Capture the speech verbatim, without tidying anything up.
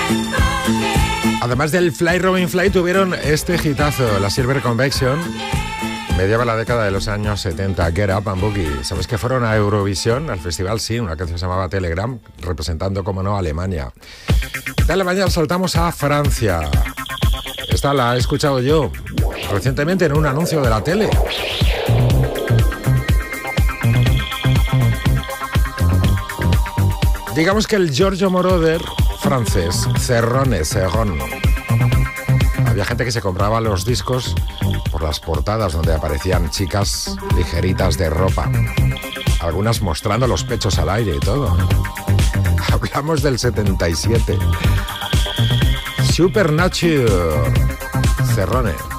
Además del Fly Robin Fly, tuvieron este hitazo, la Silver Convection, mediaba la década de los años setenta, Get Up and Boogie. ¿Sabes que fueron a Eurovisión, al festival? Sí, una canción se llamaba Telegram, representando, como no, a Alemania. De Alemania saltamos a Francia. Esta la he escuchado yo recientemente en un anuncio de la tele. Digamos que el Giorgio Moroder francés, Cerrone, Cerrone. Había gente que se compraba los discos por las portadas donde aparecían chicas ligeritas de ropa, algunas mostrando los pechos al aire y todo. Hablamos del setenta y siete. Supernatural, Cerrone.